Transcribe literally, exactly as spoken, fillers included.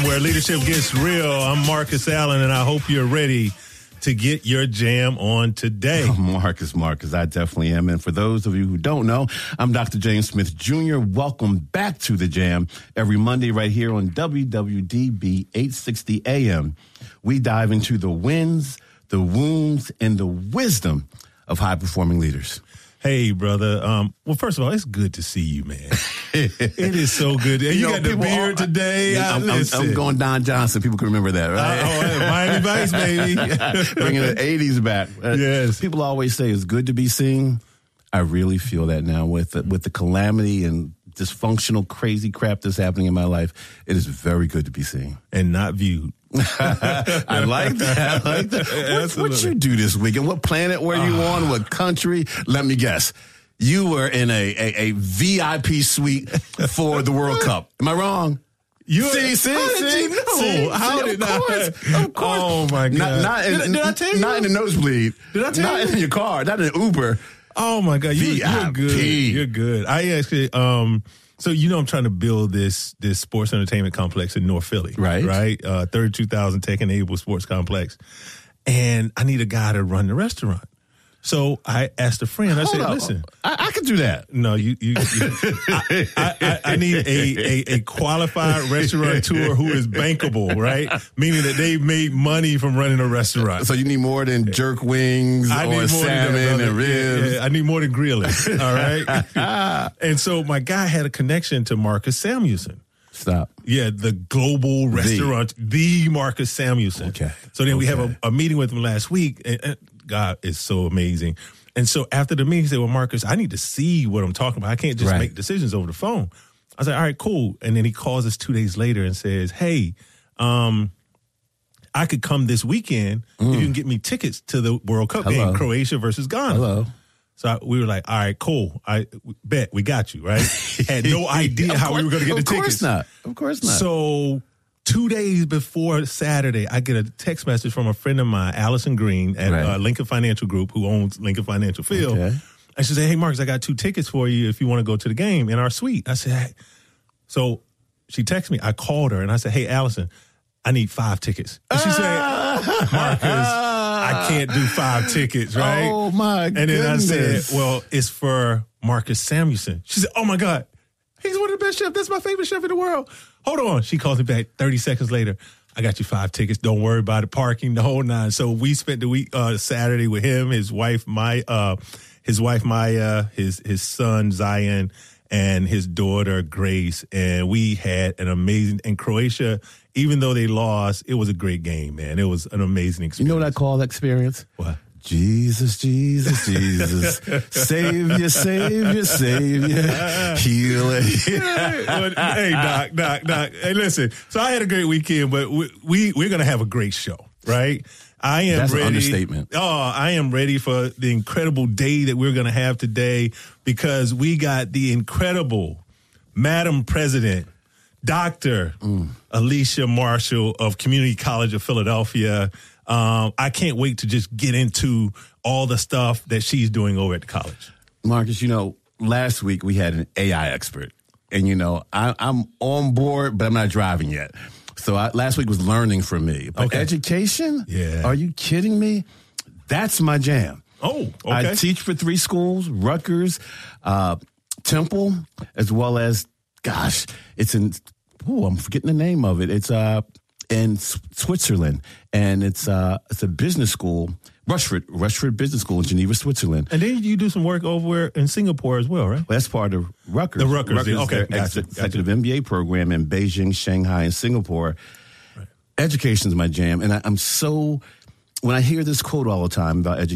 Jam, where leadership gets real. I'm Marcus Allen, and I hope you're ready to get your jam on today. Oh, Marcus, Marcus, I definitely am. And for those of you who don't know, I'm Doctor James Smith Junior Welcome back to the Jam every Monday right here on W W D B eight sixty A M. We dive into the wins, the wounds, and the wisdom of high-performing leaders. Hey, brother. Um, well, first of all, it's good to see you, man. It is so good. And you, you know, got the beard are, today. Yeah, I'm, I'm, I'm going Don Johnson. People can remember that, right? Uh, oh, hey, Miami Vice, baby. Bringing the eighties back. Yes. People always say it's good to be seen. I really feel that now with the, with the calamity and dysfunctional, crazy crap that's happening in my life. It is very good to be seen. And not viewed. I like that. I like that. What, what you do this weekend? What planet were you uh, on? What country? Let me guess. You were in a, a, a V I P suite for the World Cup. Am I wrong? You see, see, how see, did you know? see, how see, did of course, I? Of course. Oh my God! Not, not in, did, did I tell you? Not in the nosebleed. Did I tell not you? Not in your car. Not in Uber. Oh my God! You, V I P. You're good. You're good. I actually. Um, So, you know, I'm trying to build this this sports entertainment complex in North Philly. Right. Right. Uh, thirty-two thousand tech-enabled sports complex. And I need a guy to run the restaurant. So I asked a friend, I Hold said, up. listen. I, I could do that. No, you, you, you I, I, I, I need a, a, a qualified restaurateur who is bankable, right? Meaning that they've made money from running a restaurant. So you need more than jerk wings I or need more salmon than that, and ribs. Yeah, yeah, I need more than grilling. All right. And so my guy had a connection to Marcus Samuelson. Stop. Yeah, the global restaurant, the, the Marcus Samuelson. Okay. So then okay. we have a, a meeting with him last week, and, and God is so amazing. And so after the meeting, he said, well, Marcus, I need to see what I'm talking about. I can't just right. make decisions over the phone. I was like, all right, cool. And then he calls us two days later and says, hey, um, I could come this weekend mm. if you can get me tickets to the World Cup Hello. game, Croatia versus Ghana. Hello. So I, we were like, all right, cool. I bet we got you, right? Had no idea how course, we were going to get the tickets. Of course not. Of course not. So two days before Saturday, I get a text message from a friend of mine, Allison Green, at right. uh, Lincoln Financial Group, who owns Lincoln Financial Field. Okay. And she said, hey, Marcus, I got two tickets for you if you want to go to the game in our suite. I said, hey. So she texted me. I called her, and I said, hey, Allison, I need five tickets. And she said, Marcus, I can't do five tickets, right? Oh, my and goodness. And then I said, well, it's for Marcus Samuelson. She said, oh, my God. He's one of the best chefs. That's my favorite chef in the world. Hold on. She calls me back thirty seconds later. I got you five tickets. Don't worry about it. Parking, the whole nine. So we spent the week uh, Saturday with him, his wife, my, uh, his wife Maya, his his son Zion, and his daughter Grace. And we had an amazing. And Croatia, even though they lost, it was a great game, man. It was an amazing experience. You know what I call that experience? What? Jesus, Jesus, Jesus, Savior, Savior, Savior, heal it. Hey, Doc, Doc, Doc. Hey, listen. So I had a great weekend, but we, we we're gonna have a great show, right? I am That's ready. an understatement. Oh, I am ready for the incredible day that we're gonna have today because we got the incredible Madam President, Doctor Mm. Alicia Marshall of Community College of Philadelphia. Um, I can't wait to just get into all the stuff that she's doing over at the college. Marcus, you know, last week we had an A I expert. And, you know, I, I'm on board, but I'm not driving yet. So I, last week was learning from me. But okay. Education? Yeah. Are you kidding me? That's my jam. Oh, okay. I teach for three schools, Rutgers, uh, Temple, as well as, gosh, it's in, oh, I'm forgetting the name of it. It's uh, in Switzerland, and it's uh, it's a business school, Rushford, Rushford Business School in Geneva, Switzerland. And then you do some work over in Singapore as well, right? Well, that's part of Rutgers. The Rutgers, Rutgers yeah. Okay, their gotcha, ex- gotcha. executive M B A program in Beijing, Shanghai, and Singapore. Right. Education is my jam, and I, I'm so, when I hear this quote all the time about education,